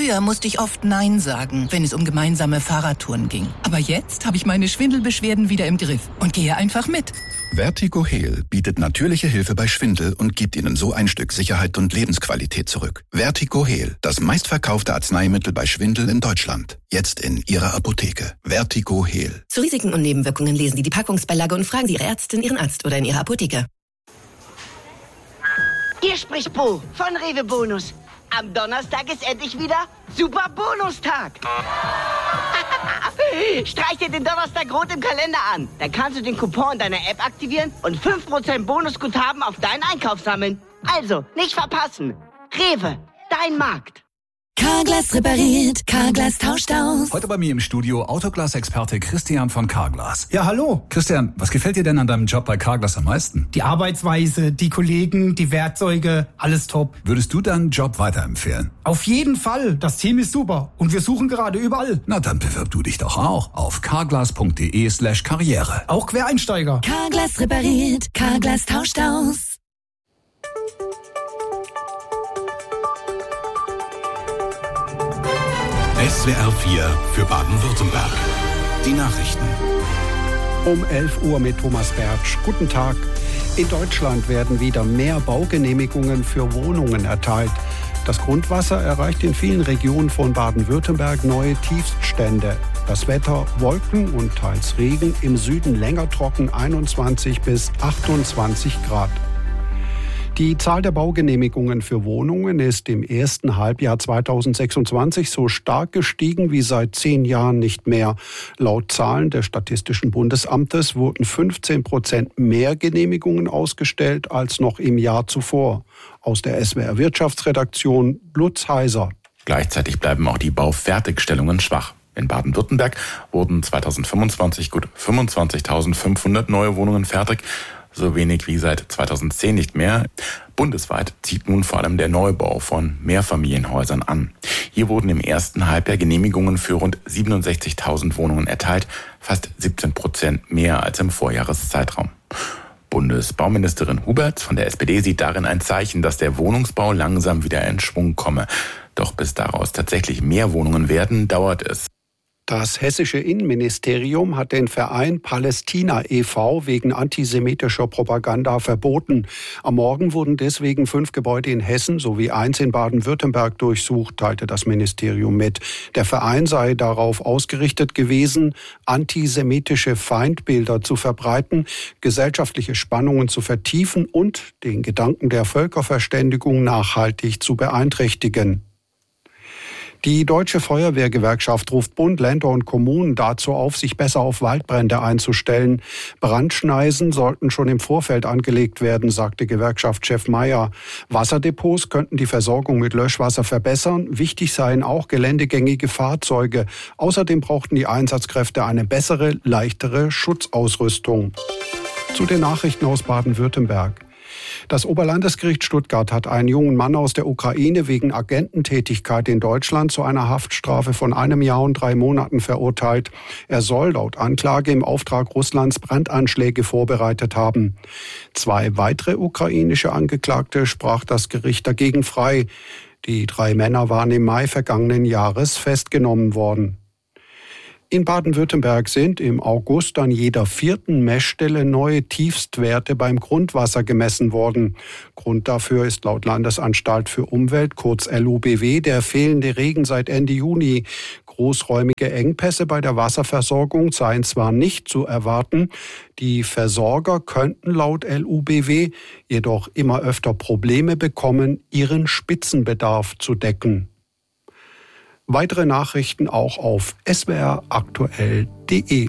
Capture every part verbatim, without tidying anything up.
Früher musste ich oft Nein sagen, wenn es um gemeinsame Fahrradtouren ging. Aber jetzt habe ich meine Schwindelbeschwerden wieder im Griff und gehe einfach mit. Vertigo Heal bietet natürliche Hilfe bei Schwindel und gibt Ihnen so ein Stück Sicherheit und Lebensqualität zurück. Vertigo Heal, das meistverkaufte Arzneimittel bei Schwindel in Deutschland. Jetzt in Ihrer Apotheke. Vertigo Heal. Zu Risiken und Nebenwirkungen lesen Sie die Packungsbeilage und fragen Sie Ihre Ärztin, Ihren Arzt oder in Ihrer Apotheke. Hier spricht Bo von Rewe Bonus. Am Donnerstag ist endlich wieder Super Bonustag. Streich dir den Donnerstag rot im Kalender an. Dann kannst du den Coupon in deiner App aktivieren und fünf Prozent Bonusguthaben auf deinen Einkauf sammeln. Also, nicht verpassen. Rewe, dein Markt. Carglass repariert, Carglass tauscht aus. Heute bei mir im Studio Autoglas-Experte Christian von Carglass. Ja, hallo. Christian, was gefällt dir denn an deinem Job bei Carglass am meisten? Die Arbeitsweise, die Kollegen, die Werkzeuge, alles top. Würdest du deinen Job weiterempfehlen? Auf jeden Fall. Das Team ist super und wir suchen gerade überall. Na, dann bewirb du dich doch auch auf carglass.de slash karriere. Auch Quereinsteiger. Carglass repariert, Carglass tauscht aus. S W R vier für Baden-Württemberg. Die Nachrichten. Um elf Uhr mit Thomas Bertsch. Guten Tag. In Deutschland werden wieder mehr Baugenehmigungen für Wohnungen erteilt. Das Grundwasser erreicht in vielen Regionen von Baden-Württemberg neue Tiefststände. Das Wetter: Wolken und teils Regen, im Süden länger trocken, einundzwanzig bis achtundzwanzig Grad. Die Zahl der Baugenehmigungen für Wohnungen ist im ersten Halbjahr zweitausendsechsundzwanzig so stark gestiegen wie seit zehn Jahren nicht mehr. Laut Zahlen des Statistischen Bundesamtes wurden fünfzehn Prozent mehr Genehmigungen ausgestellt als noch im Jahr zuvor. Aus der S W R Wirtschaftsredaktion Lutz Heiser. Gleichzeitig bleiben auch die Baufertigstellungen schwach. In Baden-Württemberg wurden zweitausendfünfundzwanzig gut fünfundzwanzigtausendfünfhundert neue Wohnungen fertig. So wenig wie seit zweitausendzehn nicht mehr. Bundesweit zieht nun vor allem der Neubau von Mehrfamilienhäusern an. Hier wurden im ersten Halbjahr Genehmigungen für rund siebenundsechzigtausend Wohnungen erteilt, fast siebzehn Prozent mehr als im Vorjahreszeitraum. Bundesbauministerin Huberts von der S P D sieht darin ein Zeichen, dass der Wohnungsbau langsam wieder in Schwung komme. Doch bis daraus tatsächlich mehr Wohnungen werden, dauert es. Das hessische Innenministerium hat den Verein Palästina e V wegen antisemitischer Propaganda verboten. Am Morgen wurden deswegen fünf Gebäude in Hessen sowie eins in Baden-Württemberg durchsucht, teilte das Ministerium mit. Der Verein sei darauf ausgerichtet gewesen, antisemitische Feindbilder zu verbreiten, gesellschaftliche Spannungen zu vertiefen und den Gedanken der Völkerverständigung nachhaltig zu beeinträchtigen. Die Deutsche Feuerwehrgewerkschaft ruft Bund, Länder und Kommunen dazu auf, sich besser auf Waldbrände einzustellen. Brandschneisen sollten schon im Vorfeld angelegt werden, sagte Gewerkschaftschef Mayer. Wasserdepots könnten die Versorgung mit Löschwasser verbessern. Wichtig seien auch geländegängige Fahrzeuge. Außerdem brauchten die Einsatzkräfte eine bessere, leichtere Schutzausrüstung. Zu den Nachrichten aus Baden-Württemberg. Das Oberlandesgericht Stuttgart hat einen jungen Mann aus der Ukraine wegen Agententätigkeit in Deutschland zu einer Haftstrafe von einem Jahr und drei Monaten verurteilt. Er soll laut Anklage im Auftrag Russlands Brandanschläge vorbereitet haben. Zwei weitere ukrainische Angeklagte sprach das Gericht dagegen frei. Die drei Männer waren im Mai vergangenen Jahres festgenommen worden. In Baden-Württemberg sind im August an jeder vierten Messstelle neue Tiefstwerte beim Grundwasser gemessen worden. Grund dafür ist laut Landesanstalt für Umwelt, kurz L U B W, der fehlende Regen seit Ende Juni. Großräumige Engpässe bei der Wasserversorgung seien zwar nicht zu erwarten, die Versorger könnten laut L U B W jedoch immer öfter Probleme bekommen, ihren Spitzenbedarf zu decken. Weitere Nachrichten auch auf s w r aktuell punkt de.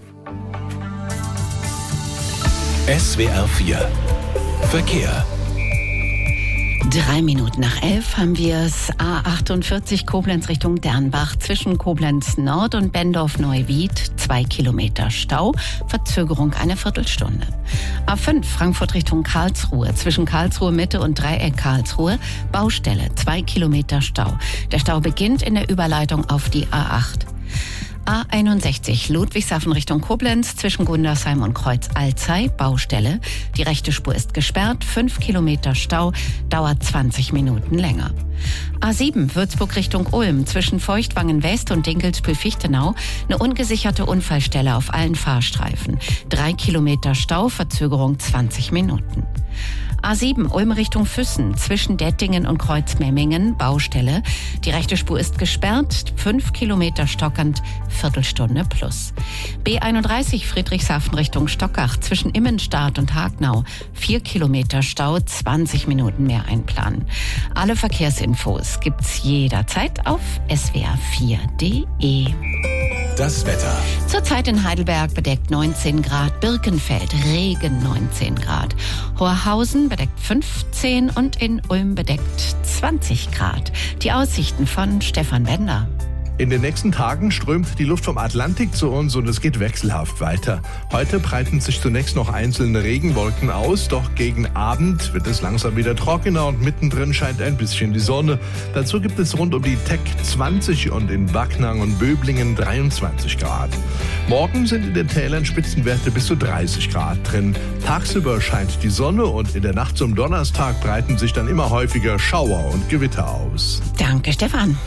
S W R vier Verkehr. Drei Minuten nach elf haben wir es. A achtundvierzig Koblenz Richtung Dernbach zwischen Koblenz Nord und Bendorf-Neuwied. Zwei Kilometer Stau. Verzögerung eine Viertelstunde. A fünf Frankfurt Richtung Karlsruhe zwischen Karlsruhe Mitte und Dreieck Karlsruhe. Baustelle. Zwei Kilometer Stau. Der Stau beginnt in der Überleitung auf die A acht. A einundsechzig Ludwigshafen Richtung Koblenz zwischen Gundersheim und Kreuz-Alzey, Baustelle. Die rechte Spur ist gesperrt, fünf Kilometer Stau, dauert zwanzig Minuten länger. A sieben Würzburg Richtung Ulm zwischen Feuchtwangen West und Dinkelsbühl-Fichtenau. Eine ungesicherte Unfallstelle auf allen Fahrstreifen. Drei Kilometer Stau, Verzögerung zwanzig Minuten. A sieben Ulm Richtung Füssen zwischen Dettingen und Kreuzmemmingen, Baustelle. Die rechte Spur ist gesperrt, fünf Kilometer stockend, Viertelstunde plus. B einunddreißig Friedrichshafen Richtung Stockach zwischen Immenstadt und Hagnau. vier Kilometer Stau, zwanzig Minuten mehr einplanen. Alle Verkehrsinfos gibt's jederzeit auf S W R vier punkt de. Das Wetter. Zurzeit in Heidelberg bedeckt neunzehn Grad, Birkenfeld Regen neunzehn Grad, Horhausen bedeckt fünfzehn und in Ulm bedeckt zwanzig Grad. Die Aussichten von Stefan Bender. In den nächsten Tagen strömt die Luft vom Atlantik zu uns und es geht wechselhaft weiter. Heute breiten sich zunächst noch einzelne Regenwolken aus, doch gegen Abend wird es langsam wieder trockener und mittendrin scheint ein bisschen die Sonne. Dazu gibt es rund um die Teck zwanzig und in Backnang und Böblingen dreiundzwanzig Grad. Morgen sind in den Tälern Spitzenwerte bis zu dreißig Grad drin. Tagsüber scheint die Sonne und in der Nacht zum Donnerstag breiten sich dann immer häufiger Schauer und Gewitter aus. Danke, Stefan.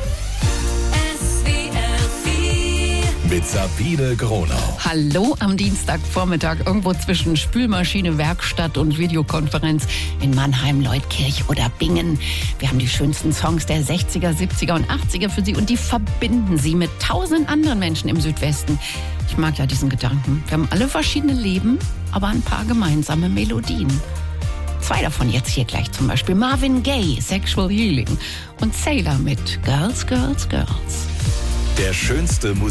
Mit Sabine Gronau. Hallo am Dienstagvormittag, irgendwo zwischen Spülmaschine, Werkstatt und Videokonferenz in Mannheim, Leutkirch oder Bingen. Wir haben die schönsten Songs der sechziger, siebziger und achtziger für Sie und die verbinden Sie mit tausend anderen Menschen im Südwesten. Ich mag ja diesen Gedanken. Wir haben alle verschiedene Leben, aber ein paar gemeinsame Melodien. Zwei davon jetzt hier gleich, zum Beispiel Marvin Gaye, Sexual Healing und Sailor mit Girls, Girls, Girls. Der schönste Musik.